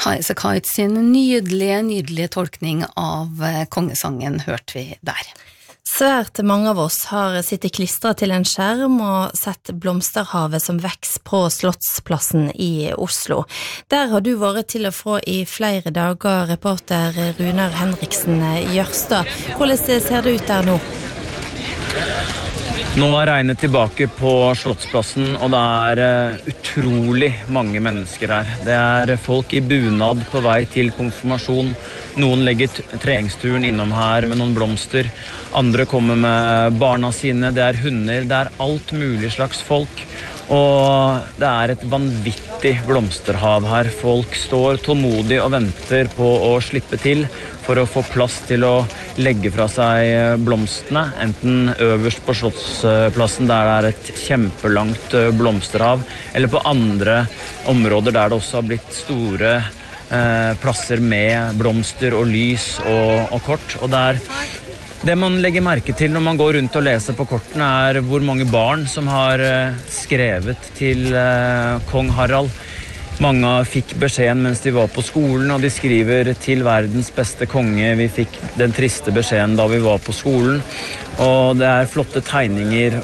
Highas a Kite sin nydelige tolkning av kongesangen hørte vi der. Svært mange av oss har sittet klistret til en skjerm og sett blomsterhavet som veks på Slottsplassen i Oslo. Der har du vært til å få i flere dager, reporter Runar Henriksen Jørstad. Hvordan ser det ut der nå? Nå regnet tilbake på Slottsplassen, og det utrolig mange mennesker her. Det folk i bunad på vei til konfirmasjon. Noen legger treningsturen innom her med noen blomster. Andre kommer med barna sine. Det hunder. Det alt mulig slags folk. Og det et vanvittig blomsterhav her. Folk står tålmodig og venter på å slippe til for å få plass til å legge fra seg blomstene, enten øverst på Slottsplassen der det et kjempelangt blomsterhav, eller på andre områder der det også har blitt store plasser med blomster og lys og kort. Og det man legger merke til når man går rundt og leser på kortene hvor mange barn som har skrevet til kong Harald. Mange fikk beskjeden mens de var på skolen, og de skriver til verdens beste konge. Vi fikk den triste beskjeden da vi var på skolen, og det flotte tegninger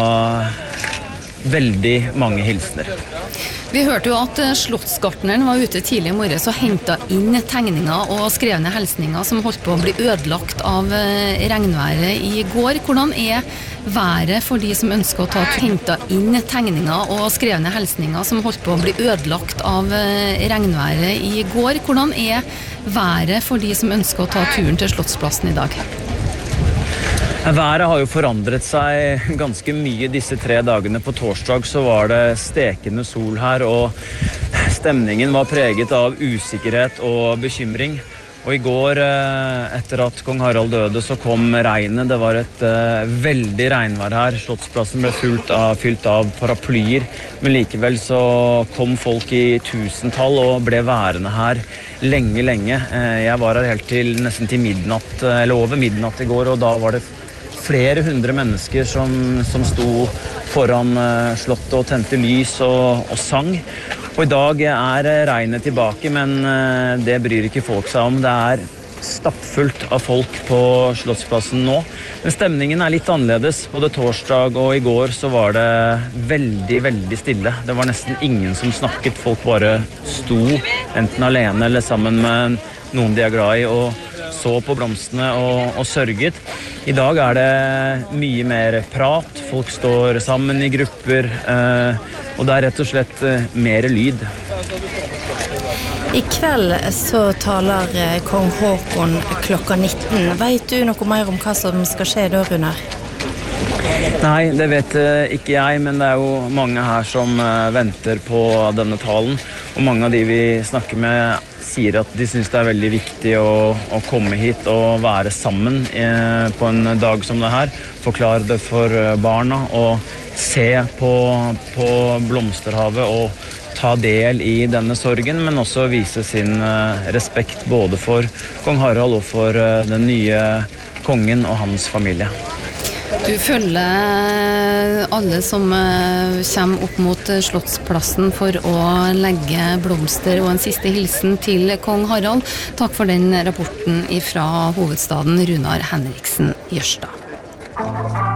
og veldig mange hilsener. Vi hørte jo at slottsgartneren var ute tidlig i morges og hentet inn tegninger og skrevne hilsninger som holdt på å bli ødelagt av regnværet i går. Hvordan været for de som ønsker å ta hentet inn tegninger og skrevne hilsninger som holdt på å bli ødelagt av regnværet i går? Hvordan været for de som ønsker å ta turen til Slottsplassen i dag? Været har jo forandret seg ganske mye disse 3 dagene. På torsdag så var det stekende sol her, og stemningen var preget av usikkerhet og bekymring. Og i går, etter at kong Harald døde, så kom regnet. Det var et veldig regnvær her. Slottsplassen ble fylt av paraplyer, men likevel så kom folk i tusentall og ble værende her lenge. Jeg var her helt til nesten til midnatt, eller over midnatt i går, og da var det flere hundre mennesker som sto foran slottet og tente lys og sang. Og i dag regnet tilbake, men det bryr ikke folk seg om. Det stappfullt av folk på Slottsplassen nå. Men stemningen litt annerledes. Både torsdag og i går så var det veldig, veldig stille. Det var nesten ingen som snakket. Folk bare sto enten alene eller sammen med noen de glad i, og så på blomstene og sørget. I dag det mye mer prat. Folk står sammen i grupper, og det rett og slett mer lyd. I kveld så taler kong Håkon klokka 19. Vet du noe mer om hva som skal skje da, Runar? Nei, det vet ikke jeg, men det jo mange her som venter på denne talen. Og mange av de vi snakker med sier at de synes det veldig viktig å komme hit og være sammen på en dag som det her. Forklare det for barna og se på blomsterhavet og ta del i denne sorgen, men også vise sin respekt både for kong Harald og for den nye kongen og hans familie. Du følger alle som kommer opp mot Slottsplassen for å legge blomster og en siste hilsen til kong Harald. Takk for den rapporten fra hovedstaden, Runar Henriksen Jørstad.